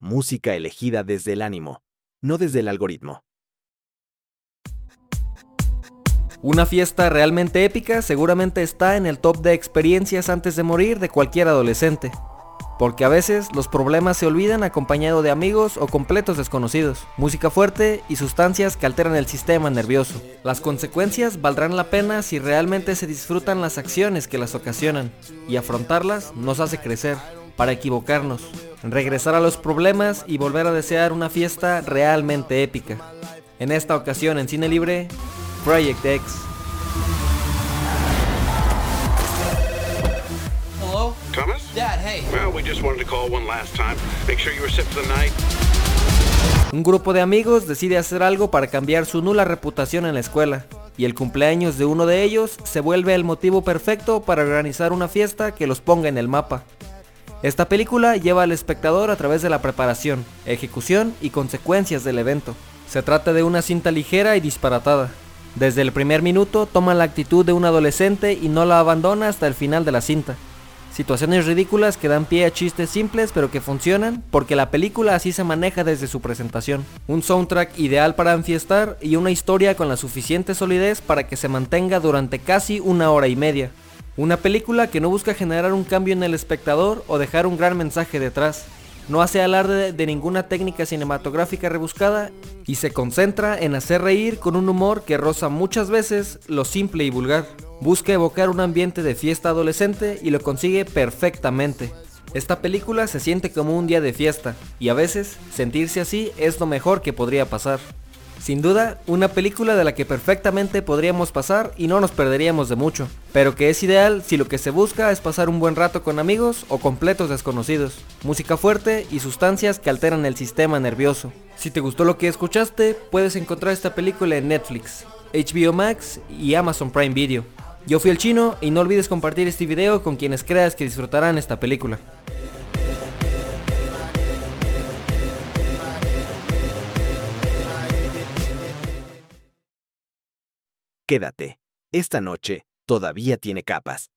música elegida desde el ánimo, no desde el algoritmo. Una fiesta realmente épica seguramente está en el top de experiencias antes de morir de cualquier adolescente, porque a veces los problemas se olvidan acompañado de amigos o completos desconocidos, música fuerte y sustancias que alteran el sistema nervioso. Las consecuencias valdrán la pena si realmente se disfrutan las acciones que las ocasionan, y afrontarlas nos hace crecer, para equivocarnos, regresar a los problemas y volver a desear una fiesta realmente épica. En esta ocasión en Cine Libre, Project X. Hello? Thomas? Dad, hey. Well, we just wanted to call one last time. Make sure you were set for the night. Un grupo de amigos decide hacer algo para cambiar su nula reputación en la escuela, y el cumpleaños de uno de ellos se vuelve el motivo perfecto para organizar una fiesta que los ponga en el mapa. Esta película lleva al espectador a través de la preparación, ejecución y consecuencias del evento. Se trata de una cinta ligera y disparatada. Desde el primer minuto toma la actitud de un adolescente y no la abandona hasta el final de la cinta. Situaciones ridículas que dan pie a chistes simples pero que funcionan porque la película así se maneja desde su presentación. Un soundtrack ideal para enfiestar y una historia con la suficiente solidez para que se mantenga durante casi 1 hora y media. Una película que no busca generar un cambio en el espectador o dejar un gran mensaje detrás. No hace alarde de ninguna técnica cinematográfica rebuscada y se concentra en hacer reír con un humor que roza muchas veces lo simple y vulgar. Busca evocar un ambiente de fiesta adolescente y lo consigue perfectamente. Esta película se siente como un día de fiesta y a veces sentirse así es lo mejor que podría pasar. Sin duda, una película de la que perfectamente podríamos pasar y no nos perderíamos de mucho, pero que es ideal si lo que se busca es pasar un buen rato con amigos o completos desconocidos, música fuerte y sustancias que alteran el sistema nervioso. Si te gustó lo que escuchaste, puedes encontrar esta película en Netflix, HBO Max y Amazon Prime Video. Yo fui el Chino y no olvides compartir este video con quienes creas que disfrutarán esta película. Quédate. Esta noche todavía tiene capas.